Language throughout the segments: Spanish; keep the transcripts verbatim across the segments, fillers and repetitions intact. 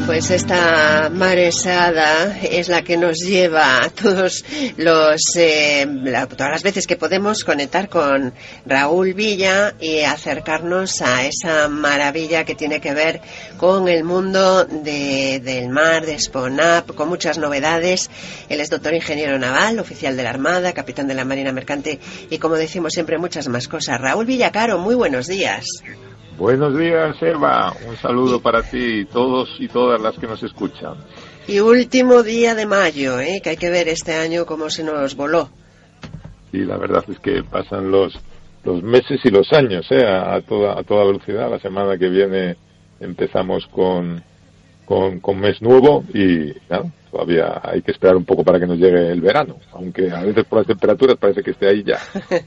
Pues esta maresada es la que nos lleva a todos los eh, la, todas las veces que podemos conectar con Raúl Villa y acercarnos a esa maravilla que tiene que ver con el mundo de, del mar, de SPONAP, con muchas novedades. Él es doctor ingeniero naval, oficial de la Armada, capitán de la Marina Mercante y, como decimos siempre, muchas más cosas. Raúl Villa Caro, muy buenos días. Buenos días, Eva. Un saludo para ti, todos y todas las que nos escuchan. Y último día de mayo, ¿eh? Que hay que ver este año cómo se nos voló. Sí, la verdad es que pasan los los meses y los años, ¿eh? A, a toda a toda velocidad. La semana que viene empezamos con con, con mes nuevo y nada, todavía hay que esperar un poco para que nos llegue el verano, aunque a veces por las temperaturas parece que esté ahí ya.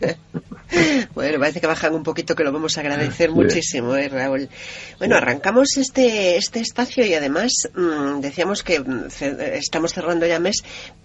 Bueno, parece que bajan un poquito, que lo vamos a agradecer sí. muchísimo, ¿eh, Raúl? Bueno, sí. Arrancamos este este espacio y además mmm, decíamos que ce- estamos cerrando ya mes,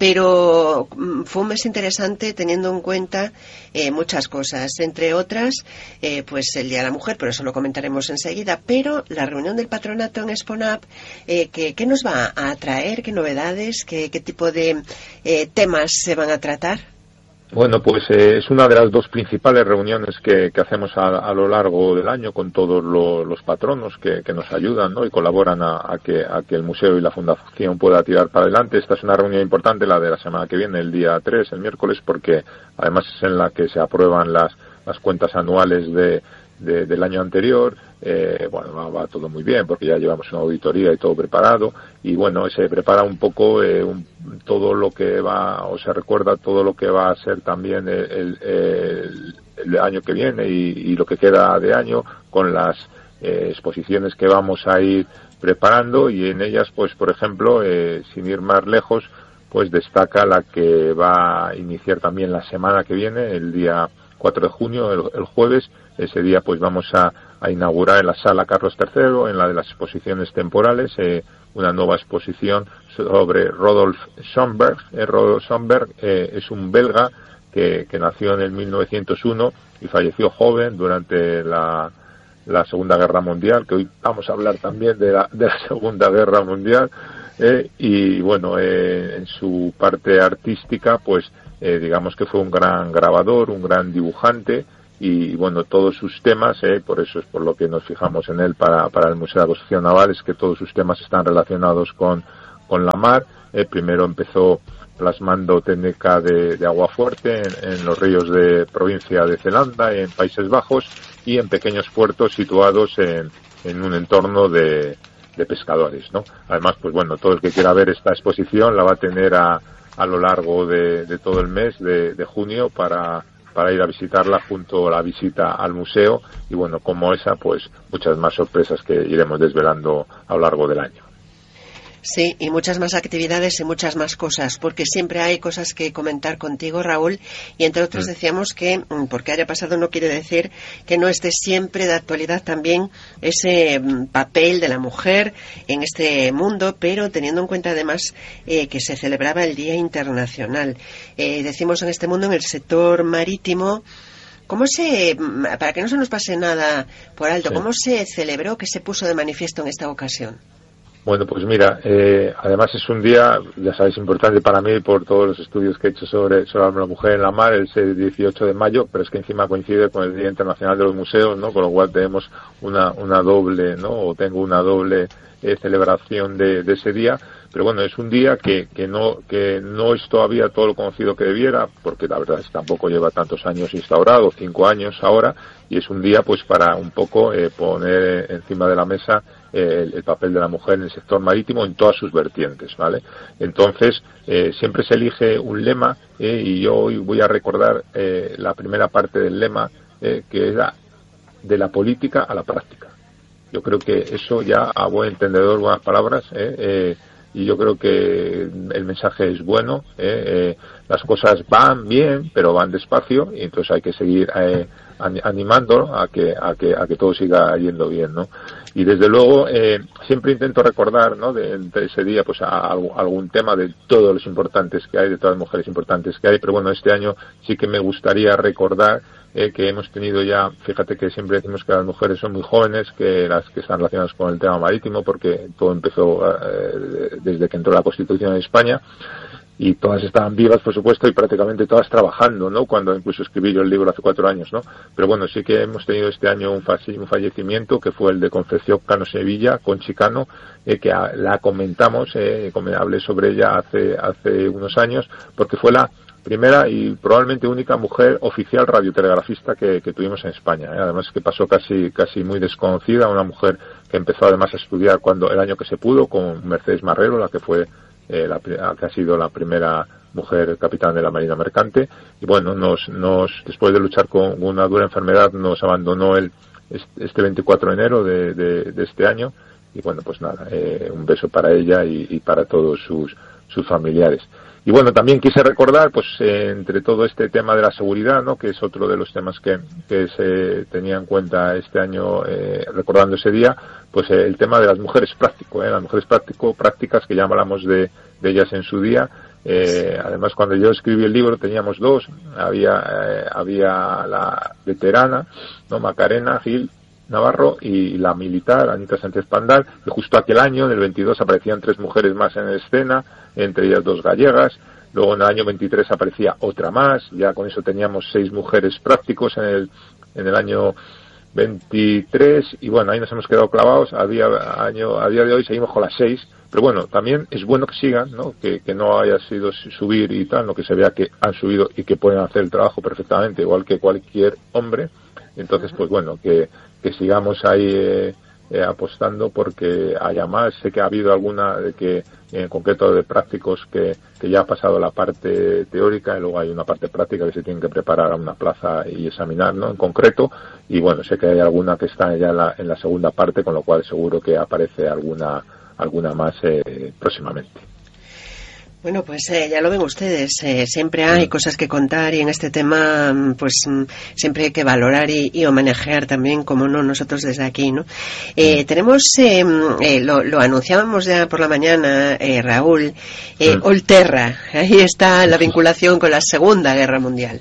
pero mmm, fue un mes interesante teniendo en cuenta eh, muchas cosas, entre otras, eh, pues el Día de la Mujer, pero eso lo comentaremos enseguida, pero la reunión del patronato en SPONAP, eh, ¿qué, ¿qué nos va a traer? ¿Qué novedades? ¿Qué, qué tipo de eh, temas se van a tratar? Bueno, pues eh, es una de las dos principales reuniones que, que hacemos a, a lo largo del año con todos lo, los patronos que, que nos ayudan, ¿no? Y colaboran a, a, que, a que el museo y la fundación pueda tirar para adelante. Esta es una reunión importante, la de la semana que viene, el día tres, el miércoles, porque además es en la que se aprueban las, las cuentas anuales de, de, del año anterior. Eh, bueno, va, va todo muy bien porque ya llevamos una auditoría y todo preparado y bueno, se prepara un poco eh, un, todo lo que va, o se recuerda todo lo que va a ser también el, el, el, el año que viene y, y lo que queda de año con las eh, exposiciones que vamos a ir preparando y en ellas, pues por ejemplo, eh, sin ir más lejos, pues destaca la que va a iniciar también la semana que viene, el día cuatro de junio, el, el jueves. Ese día pues vamos a, a inaugurar en la sala Carlos tercero, en la de las exposiciones temporales, eh, una nueva exposición sobre Rodolphe Schomberg. Eh, Rodolphe Schomberg eh, es un belga que, que nació en el mil novecientos uno y falleció joven durante la, la Segunda Guerra Mundial, que hoy vamos a hablar también de la, de la Segunda Guerra Mundial. Eh, y bueno, eh, en su parte artística, pues eh, digamos que fue un gran grabador, un gran dibujante. Y bueno, todos sus temas, eh, por eso es por lo que nos fijamos en él para, para el Museo de la Construcción Naval, es que todos sus temas están relacionados con, con la mar. Eh, primero empezó plasmando técnica de, de agua fuerte en, en los ríos de provincia de Zelanda, en Países Bajos, y en pequeños puertos situados en, en un entorno de, de pescadores, ¿no? Además, pues bueno, todo el que quiera ver esta exposición la va a tener a, a lo largo de, de todo el mes de, de junio para para ir a visitarla junto a la visita al museo y bueno, como esa, pues muchas más sorpresas que iremos desvelando a lo largo del año. Sí, y muchas más actividades y muchas más cosas, porque siempre hay cosas que comentar contigo, Raúl, y entre otros decíamos que, porque haya pasado no quiere decir que no esté siempre de actualidad también ese papel de la mujer en este mundo, pero teniendo en cuenta además eh, que se celebraba el Día Internacional. Eh, decimos en este mundo, en el sector marítimo, ¿cómo se, para que no se nos pase nada por alto, sí. cómo se celebró, qué se puso de manifiesto en esta ocasión? Bueno, pues mira, eh, además es un día, ya sabéis, importante para mí por todos los estudios que he hecho sobre, sobre la mujer en la mar, es el dieciocho de mayo, pero es que encima coincide con el Día Internacional de los Museos, ¿no? Con lo cual tenemos una, una doble, ¿no? O tengo una doble eh, celebración de, de ese día. Pero bueno, es un día que, que no que no es todavía todo lo conocido que debiera, porque la verdad es que tampoco lleva tantos años instaurado, cinco años ahora, y es un día pues para un poco eh, poner encima de la mesa eh, el, el papel de la mujer en el sector marítimo en todas sus vertientes, ¿vale? Entonces, eh, siempre se elige un lema, eh, y yo hoy voy a recordar eh, la primera parte del lema, eh, que era de la política a la práctica. Yo creo que eso ya, a buen entendedor, buenas palabras, eh, eh, y yo creo que el mensaje es bueno, eh, eh, las cosas van bien, pero van despacio, y entonces hay que seguir eh, animándolo a que, a que, a que todo siga yendo bien, ¿no? Y desde luego eh, siempre intento recordar, ¿no?, de, de ese día pues a, a algún tema de todos los importantes que hay, de todas las mujeres importantes que hay, pero bueno, este año sí que me gustaría recordar eh, que hemos tenido ya, fíjate que siempre decimos que las mujeres son muy jóvenes, que las que están relacionadas con el tema marítimo, porque todo empezó eh, desde que entró la Constitución en España, y todas estaban vivas, por supuesto, y prácticamente todas trabajando, ¿no?, cuando incluso escribí yo el libro hace cuatro años, ¿no? Pero bueno, sí que hemos tenido este año un, un fallecimiento, que fue el de Concepción Cano Sevilla, Conchi Cano, eh, que a, la comentamos, eh, hablé sobre ella hace, hace unos años, porque fue la primera y probablemente única mujer oficial radiotelegrafista que, que tuvimos en España, ¿eh? Además que pasó casi casi muy desconocida, una mujer que empezó además a estudiar cuando el año que se pudo, con Mercedes Marrero, la que fue eh, la, que ha sido la primera mujer capitán de la Marina Mercante, y bueno, nos, nos después de luchar con una dura enfermedad nos abandonó el, este veinticuatro de enero de, de, de este año, y bueno, pues nada, eh, un beso para ella y, y para todos sus, sus familiares. Y bueno, también quise recordar, pues eh, entre todo este tema de la seguridad, ¿no?, que es otro de los temas que, que se tenía en cuenta este año, eh, recordando ese día, pues eh, el tema de las mujeres práctico, ¿eh? Las mujeres práctico, prácticas, que ya hablamos de, de ellas en su día. Eh, además, cuando yo escribí el libro teníamos dos, había, eh, había la veterana, ¿no?, Macarena Gil Navarro, y la militar Anita Sánchez Pandal, y justo aquel año, en el veintidós, aparecían tres mujeres más en escena, entre ellas dos gallegas. Luego en el año veintitrés aparecía otra más, ya con eso teníamos seis mujeres prácticos en el, en el año veintitrés, y bueno, ahí nos hemos quedado clavados. A día, año, a día de hoy seguimos con las seis, pero bueno, también es bueno que sigan, ¿no?, que, que no haya sido subir y tal, no, que se vea que han subido y que pueden hacer el trabajo perfectamente, igual que cualquier hombre. Entonces, pues bueno, que, que sigamos ahí eh, eh, apostando porque haya más. Sé que ha habido alguna, de que en concreto de prácticos, que, que ya ha pasado la parte teórica, y luego hay una parte práctica que se tienen que preparar a una plaza y examinar, ¿no?, en concreto. Y bueno, sé que hay alguna que está ya en la, en la segunda parte, con lo cual seguro que aparece alguna, alguna más eh, próximamente. Bueno, pues eh, ya lo ven ustedes, eh, siempre hay cosas que contar, y en este tema pues siempre hay que valorar y, y homenajear también, como no, nosotros desde aquí, ¿no? Eh, tenemos, eh, eh, lo, lo anunciábamos ya por la mañana, eh, Raúl, eh, Olterra, ahí está la vinculación con la Segunda Guerra Mundial.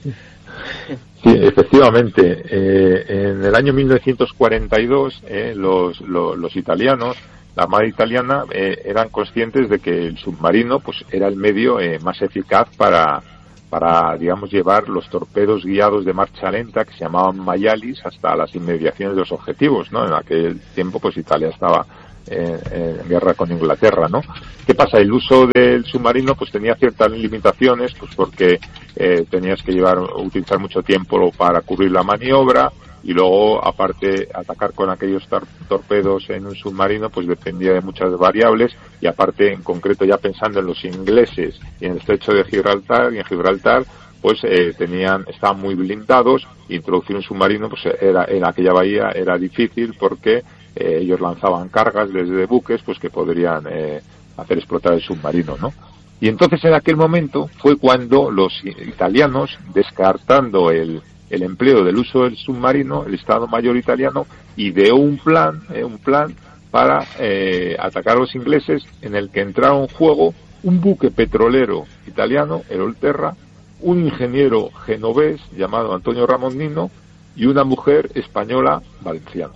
Sí, efectivamente. Eh, en el año mil novecientos cuarenta y dos, eh, los, los, los italianos, la Armada italiana, eh, eran conscientes de que el submarino pues era el medio eh, más eficaz para, para, digamos, llevar los torpedos guiados de marcha lenta, que se llamaban Mayalis, hasta las inmediaciones de los objetivos, ¿no? En aquel tiempo pues Italia estaba eh, en guerra con Inglaterra, ¿no? ¿Qué pasa? El uso del submarino pues tenía ciertas limitaciones, pues porque eh, tenías que llevar, utilizar mucho tiempo para cubrir la maniobra, y luego, aparte, atacar con aquellos tor- torpedos en un submarino pues dependía de muchas variables, y aparte, en concreto, ya pensando en los ingleses y en el estrecho de Gibraltar, y en Gibraltar pues eh, tenían, estaban muy blindados, y introducir un submarino pues era, en aquella bahía era difícil, porque eh, ellos lanzaban cargas desde buques pues que podrían eh, hacer explotar el submarino, ¿no? Y entonces, en aquel momento fue cuando los italianos, descartando el el empleo del uso del submarino, el Estado Mayor italiano ideó un plan, eh, un plan para eh, atacar a los ingleses, en el que entraron en juego un buque petrolero italiano, el Olterra, un ingeniero genovés llamado Antonio Ramognino, y una mujer española valenciana.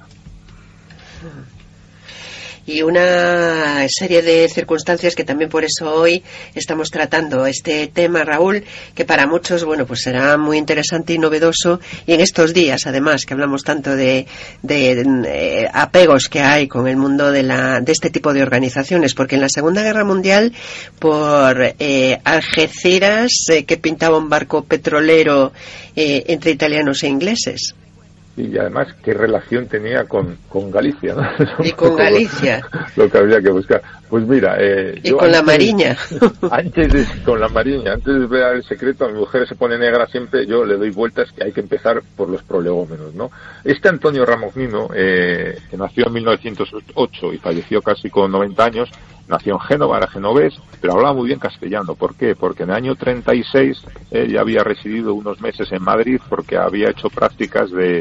Y una serie de circunstancias que también por eso hoy estamos tratando este tema, Raúl, que para muchos, bueno, pues será muy interesante y novedoso, y en estos días, además, que hablamos tanto de, de, de eh, apegos que hay con el mundo de la de este tipo de organizaciones, porque en la Segunda Guerra Mundial, por eh, Algeciras, eh, que pintaba un barco petrolero eh, entre italianos e ingleses. Y además, ¿qué relación tenía con, con Galicia, ¿no? Y con Galicia. Lo que habría que buscar. Pues mira... Eh, y yo con antes, la Mariña. Antes de... Con la Mariña. Antes de ver El Secreto, a mi mujer se pone negra siempre, yo le doy vueltas, que hay que empezar por los prolegómenos, ¿no? Este Antonio Ramognino, eh, que nació en mil novecientos ocho y falleció casi con noventa años, nació en Génova, era genovés, pero hablaba muy bien castellano. ¿Por qué? Porque en el año treinta y seis él ya había residido unos meses en Madrid, porque había hecho prácticas de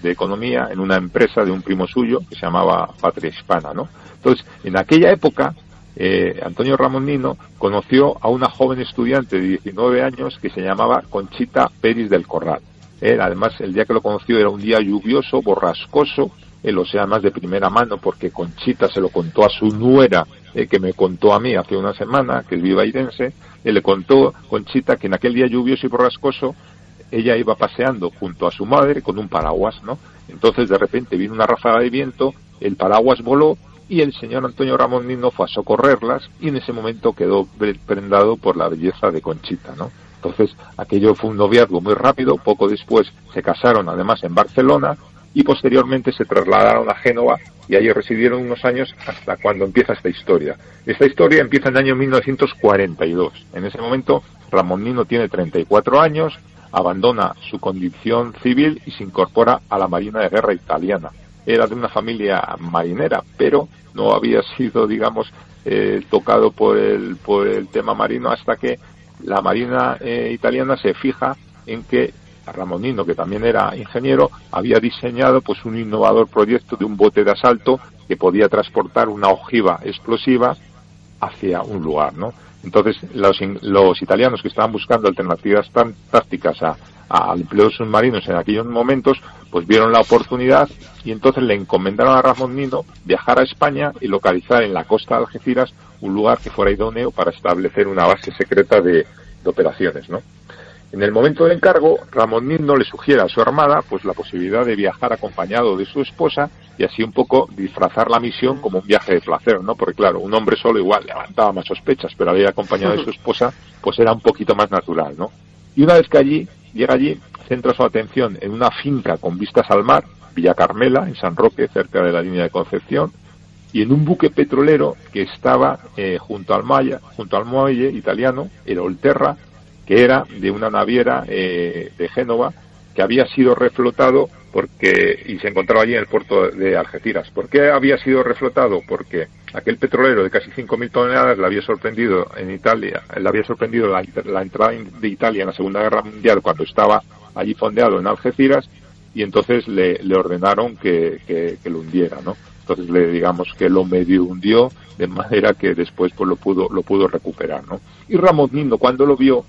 de economía en una empresa de un primo suyo que se llamaba Patria Hispana, ¿no? Entonces, en aquella época, eh, Antonio Ramonino conoció a una joven estudiante de diecinueve años que se llamaba Conchita Peris del Corral. Él, además, el día que lo conoció era un día lluvioso, borrascoso. Él lo sé además de primera mano porque Conchita se lo contó a su nuera, eh, que me contó a mí hace una semana, que es vivairense. Él le contó, Conchita, que en aquel día lluvioso y borrascoso ella iba paseando junto a su madre con un paraguas, ¿no? Entonces, de repente vino una ráfaga de viento, el paraguas voló y el señor Antonio Ramonino fue a socorrerlas y en ese momento quedó prendado por la belleza de Conchita, ¿no? Entonces, aquello fue un noviazgo muy rápido. Poco después se casaron, además, en Barcelona, y posteriormente se trasladaron a Génova y allí residieron unos años hasta cuando empieza esta historia. Esta historia empieza en el año mil novecientos cuarenta y dos. En ese momento, Ramonino tiene treinta y cuatro años, abandona su condición civil y se incorpora a la Marina de Guerra italiana. Era de una familia marinera, pero no había sido, digamos, eh, tocado por el, por el tema marino hasta que la Marina eh, italiana se fija en que Ramonino, que también era ingeniero, había diseñado pues un innovador proyecto de un bote de asalto que podía transportar una ojiva explosiva hacia un lugar, ¿no? Entonces, los, los italianos que estaban buscando alternativas tan tácticas a, a, al empleo de submarinos en aquellos momentos, pues vieron la oportunidad y entonces le encomendaron a Ramonino viajar a España y localizar en la costa de Algeciras un lugar que fuera idóneo para establecer una base secreta de, de operaciones, ¿no? En el momento del encargo, Ramonino le sugiere a su armada pues la posibilidad de viajar acompañado de su esposa y así un poco disfrazar la misión como un viaje de placer, ¿no? Porque claro, un hombre solo igual levantaba más sospechas, pero al ir acompañado de su esposa pues era un poquito más natural, ¿no? Y una vez que allí, llega allí, centra su atención en una finca con vistas al mar, Villa Carmela, en San Roque, cerca de la línea de Concepción, y en un buque petrolero que estaba eh, junto al Maya, junto al muelle italiano, el Olterra, que era de una naviera eh, de Génova, que había sido reflotado porque y se encontraba allí en el puerto de Algeciras. ¿Por qué había sido reflotado? Porque aquel petrolero de casi cinco mil toneladas le había sorprendido en Italia, le había sorprendido la, la entrada de Italia en la Segunda Guerra Mundial cuando estaba allí fondeado en Algeciras, y entonces le, le ordenaron que, que, que lo hundiera, ¿no? Entonces le digamos que lo medio hundió de manera que después pues lo pudo lo pudo recuperar, ¿no? Y Ramonino, cuando lo vio,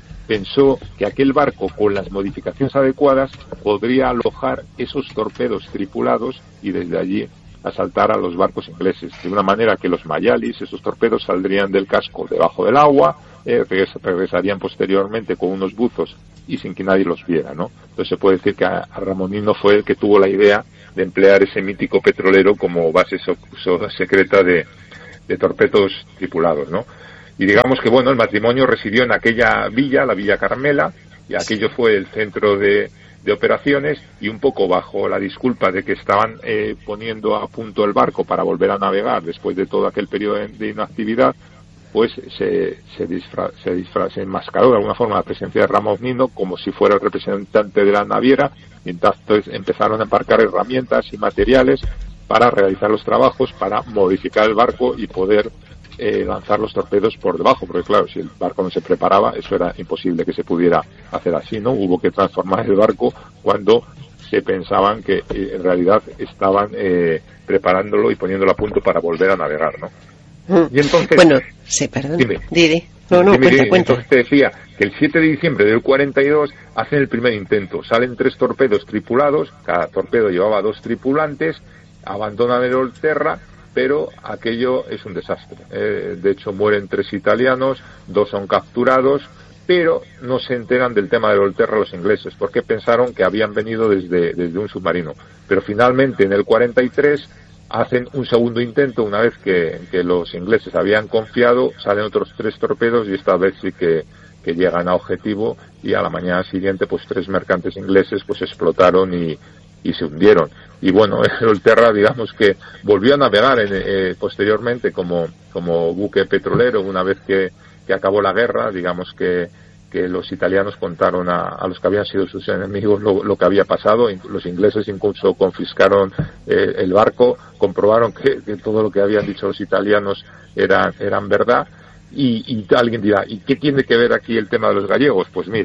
pensó que aquel barco con las modificaciones adecuadas podría alojar esos torpedos tripulados y desde allí asaltar a los barcos ingleses, de una manera que los Mayalis, esos torpedos, saldrían del casco debajo del agua, eh, regresarían posteriormente con unos buzos y sin que nadie los viera, ¿no? Entonces se puede decir que a, a Ramonino fue el que tuvo la idea de emplear ese mítico petrolero como base so, so, secreta de, de torpedos tripulados, ¿no? Y digamos que, bueno, el matrimonio residió en aquella villa, la Villa Carmela, y aquello fue el centro de, de operaciones, y un poco bajo la disculpa de que estaban eh, poniendo a punto el barco para volver a navegar después de todo aquel periodo de, de inactividad, pues se se, disfra, se, disfra, se enmascaró de alguna forma la presencia de Ramonino como si fuera el representante de la naviera, y entonces empezaron a embarcar herramientas y materiales para realizar los trabajos, para modificar el barco y poder Eh, lanzar los torpedos por debajo, porque claro, si el barco no se preparaba, eso era imposible que se pudiera hacer así, ¿no? Hubo que transformar el barco cuando se pensaban que eh, en realidad estaban eh, preparándolo y poniéndolo a punto para volver a navegar, ¿no? Mm. Y entonces... Bueno, sí, perdón. Dime. Didi. No, no, dime, cuenta, dime. cuenta. Entonces te decía que el siete de diciembre del cuarenta y dos hacen el primer intento. Salen tres torpedos tripulados, cada torpedo llevaba dos tripulantes, abandonan el Olterra, pero aquello es un desastre. Eh, de hecho, mueren tres italianos, dos son capturados, pero no se enteran del tema del Olterra los ingleses, porque pensaron que habían venido desde, desde un submarino. Pero finalmente, en el cuarenta y tres, hacen un segundo intento, una vez que, que los ingleses habían confiado, salen otros tres torpedos y esta vez sí que, que llegan a objetivo, y a la mañana siguiente, pues tres mercantes ingleses pues explotaron y y se hundieron. Y bueno, el Olterra, digamos que volvió a navegar en, eh, posteriormente como, como buque petrolero una vez que, que acabó la guerra. Digamos que, que los italianos contaron a, a los que habían sido sus enemigos lo, lo que había pasado. Los ingleses incluso confiscaron eh, el barco, comprobaron que, que todo lo que habían dicho los italianos eran, eran verdad. Y, y alguien dirá, ¿y qué tiene que ver aquí el tema de los gallegos? Pues mira,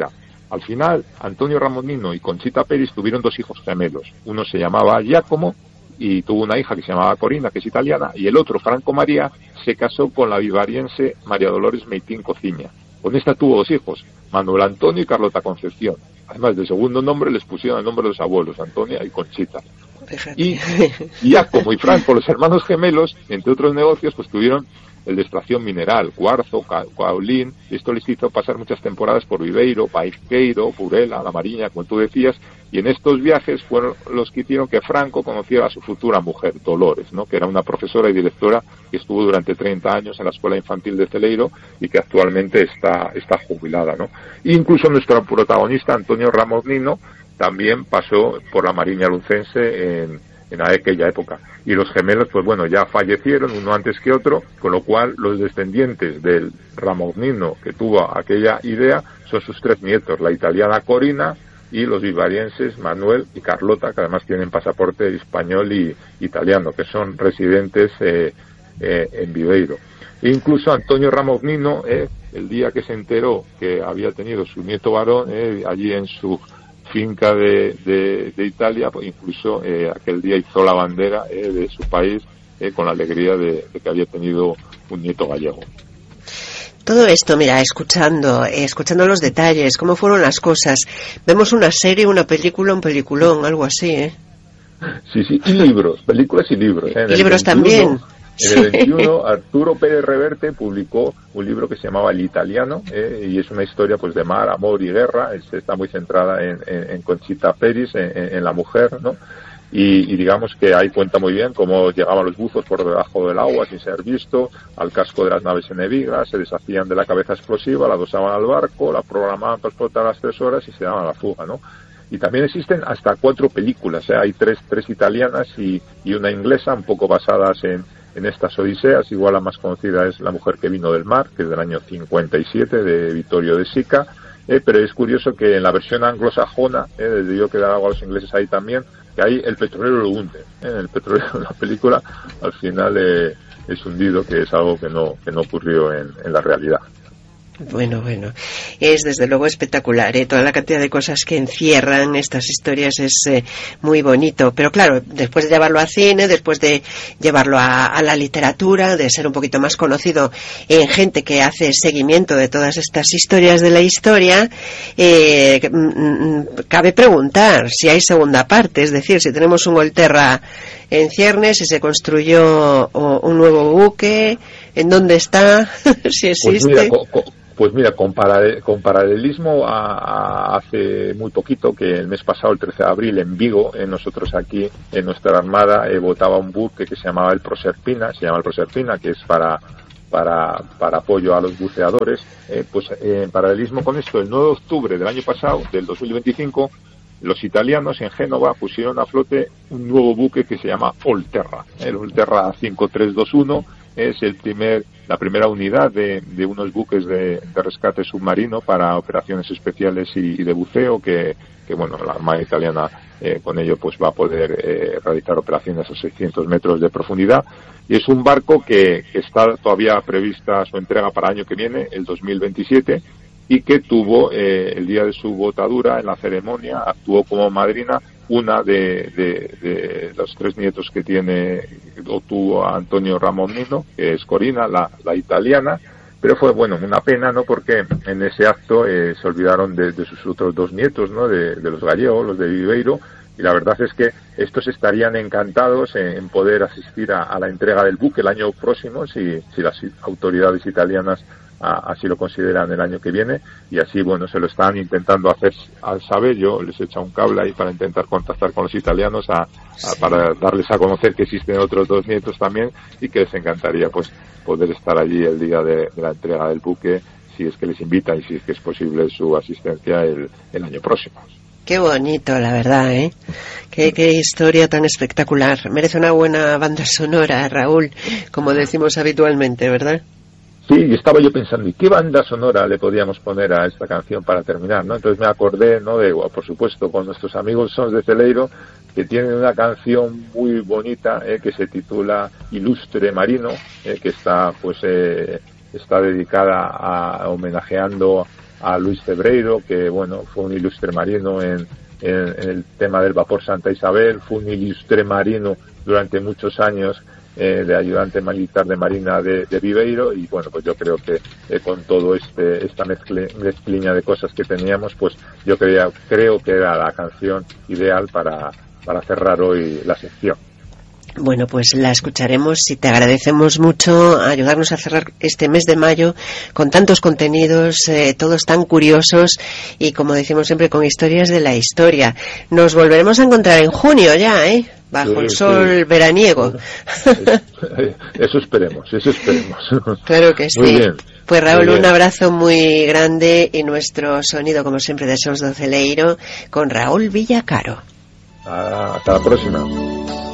Al final, Antonio Ramonino y Conchita Peris tuvieron dos hijos gemelos. Uno se llamaba Giacomo y tuvo una hija que se llamaba Corina, que es italiana, y el otro, Franco María, se casó con la vivariense María Dolores Meitín Cociña. Con esta tuvo dos hijos, Manuel Antonio y Carlota Concepción. Además, del segundo nombre les pusieron el nombre de los abuelos, Antonia y Conchita. Fíjate. Y Giacomo y Franco, los hermanos gemelos, entre otros negocios, pues tuvieron el de extracción mineral, cuarzo, caolín. Esto les hizo pasar muchas temporadas por Viveiro, Paisqueiro, Burela, La Mariña, como tú decías, y en estos viajes fueron los que hicieron que Franco conociera a su futura mujer, Dolores, ¿no?, que era una profesora y directora que estuvo durante treinta años en la Escuela Infantil de Celeiro y que actualmente está, está jubilada, ¿no? E incluso nuestro protagonista, Antonio Ramonino, también pasó por la Mariña Lucense en en aquella época. Y los gemelos, pues bueno, ya fallecieron, uno antes que otro, con lo cual los descendientes del Ramonino que tuvo aquella idea son sus tres nietos, la italiana Corina y los vivarienses Manuel y Carlota, que además tienen pasaporte español y italiano, que son residentes eh, eh, en Viveiro. E incluso Antonio Ramonino, eh, el día que se enteró que había tenido su nieto varón, eh, allí en su finca de, de, de Italia, pues incluso eh, aquel día hizo la bandera eh, de su país eh, con la alegría de, de que había tenido un nieto gallego. Todo esto, mira, escuchando, eh, escuchando los detalles, cómo fueron las cosas, vemos una serie, una película, un peliculón, algo así, ¿eh? Sí, sí, y libros, películas y libros. ¿eh? Y libros también. En el veintiuno, Arturo Pérez Reverte publicó un libro que se llamaba El Italiano, eh, y es una historia pues de mar, amor y guerra. Es, está muy centrada en, en, en Conchita Peris, en, en la mujer, ¿no? Y, y digamos que ahí cuenta muy bien cómo llegaban los buzos por debajo del agua sin ser visto, al casco de las naves enemigas, se deshacían de la cabeza explosiva, la adosaban al barco, la programaban para explotar a las tres horas y se daban a la fuga, ¿no? Y también existen hasta cuatro películas, ¿eh? Hay tres, tres italianas y, y una inglesa, un poco basadas en en estas odiseas. Igual la más conocida es La mujer que vino del mar, que es del año cincuenta y siete, de Vittorio De Sica, eh, pero es curioso que en la versión anglosajona, eh, debió quedar algo a los ingleses ahí también, que ahí el petrolero lo hunde, eh, el petrolero en la película al final eh, es hundido, que es algo que no, que no ocurrió en, en la realidad. Bueno, bueno, es desde luego espectacular, ¿eh? Toda la cantidad de cosas que encierran estas historias es eh, muy bonito, pero claro, después de llevarlo al cine, después de llevarlo a, a la literatura, de ser un poquito más conocido en gente que hace seguimiento de todas estas historias de la historia, eh, cabe preguntar si hay segunda parte, es decir, si tenemos un Volterra en ciernes, si se construyó o, un nuevo buque, en dónde está, si existe. Pues mira, co- co- Pues mira, con, paralel, con paralelismo a, a hace muy poquito, que el mes pasado, el trece de abril, en Vigo, eh, nosotros aquí, en nuestra armada, eh, votaba un buque que se llamaba el Proserpina, se llama el Proserpina, que es para para para apoyo a los buceadores. Eh, pues eh, en paralelismo con esto, el nueve de octubre del año pasado, del dos mil veinticinco, los italianos en Génova pusieron a flote un nuevo buque que se llama Volterra. El Volterra cinco tres dos uno es el primer la primera unidad de, de unos buques de, de rescate submarino para operaciones especiales y, y de buceo que, que bueno, la Armada italiana eh, con ello pues va a poder eh, realizar operaciones a seiscientos metros de profundidad, y es un barco que, que está todavía prevista su entrega para el año que viene, el dos mil veintisiete, y que tuvo eh, el día de su botadura en la ceremonia, actuó como madrina una de, de, de los tres nietos que tiene o tuvo a Antonio Ramonino, que es Corina, la, la italiana, pero fue, bueno, una pena, ¿no?, porque en ese acto eh, se olvidaron de, de sus otros dos nietos, ¿no?, de, de los gallegos, los de Viveiro, y la verdad es que estos estarían encantados en, en poder asistir a, a la entrega del buque el año próximo, si, si las autoridades italianas A, así lo consideran el año que viene, y así, bueno, se lo están intentando hacer al saber. Yo les he echado un cable ahí para intentar contactar con los italianos a, a, sí. para darles a conocer que existen otros dos nietos también, y que les encantaría pues poder estar allí el día de, de la entrega del buque, si es que les invitan y si es que es posible su asistencia el, el año próximo. Qué bonito, la verdad, ¿eh? Qué, qué historia tan espectacular. Merece una buena banda sonora, Raúl, como decimos habitualmente, ¿verdad? Sí, y estaba yo pensando, ¿y qué banda sonora le podíamos poner a esta canción para terminar, ¿no? Entonces me acordé, ¿no?, de, por supuesto, con nuestros amigos Sons de Celeiro, que tienen una canción muy bonita, eh, que se titula Ilustre Marino, eh, que está, pues, eh, está dedicada a, a homenajeando a Luis Cebreiro, que bueno, fue un ilustre marino en, en, en el tema del vapor Santa Isabel, fue un ilustre marino durante muchos años eh, de ayudante militar de Marina de, de Viveiro, y bueno, pues yo creo que eh, con todo este esta mezcle, mezclilla de cosas que teníamos, pues yo creía, creo que era la canción ideal para, para cerrar hoy la sección. Bueno, pues la escucharemos y te agradecemos mucho ayudarnos a cerrar este mes de mayo con tantos contenidos, eh, todos tan curiosos y, como decimos siempre, con historias de la historia. Nos volveremos a encontrar en junio ya, ¿eh? Bajo sí, el sol sí. veraniego. Eso esperemos, eso esperemos. Claro que sí. Muy bien. Pues Raúl, un abrazo muy grande y nuestro sonido, como siempre, de Sons do Celeiro con Raúl Villacaro. Ah, hasta la próxima.